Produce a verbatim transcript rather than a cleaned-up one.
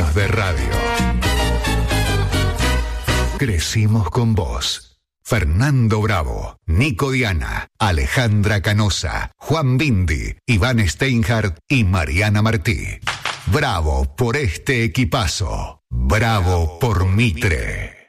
años de radio. Crecimos con vos. Fernando Bravo, Nico Diana, Alejandra Canosa, Juan Bindi, Iván Steinhardt y Mariana Martí. Bravo por este equipazo. Bravo por Mitre.